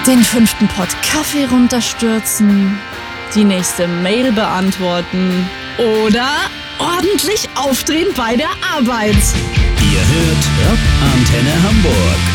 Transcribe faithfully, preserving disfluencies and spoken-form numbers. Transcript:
den fünften Pott Kaffee runterstürzen, die nächste Mail beantworten oder ordentlich aufdrehen bei der Arbeit. Ihr hört Antenne Hamburg.